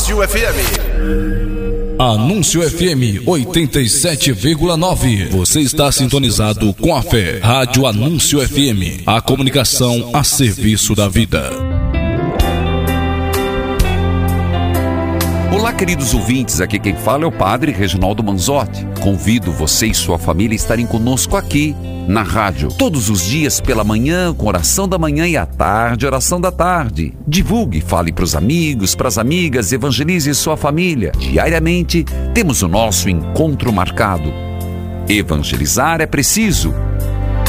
Anúncio FM. Anúncio FM 87,9. Você está sintonizado com a fé. Rádio Anúncio FM. A comunicação a serviço da vida. Olá, queridos ouvintes, aqui quem fala é o Padre Reginaldo Manzotti. Convido você e sua família a estarem conosco aqui na rádio, todos os dias pela manhã, com oração da manhã, e à tarde, oração da tarde. Divulgue, fale para os amigos, para as amigas, evangelize sua família. Diariamente temos o nosso encontro marcado. Evangelizar é preciso,